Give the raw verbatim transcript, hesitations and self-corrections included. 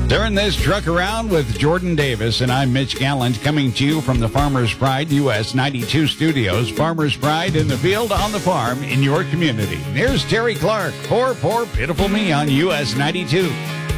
Turn this truck around with Jordan Davis, and I'm Mitch Gallant, coming to you from the Farmer's Pride U S ninety-two studios. Farmer's Pride in the field, on the farm, in your community. Here's Terry Clark, Poor, Poor, Pitiful Me on U S ninety-two.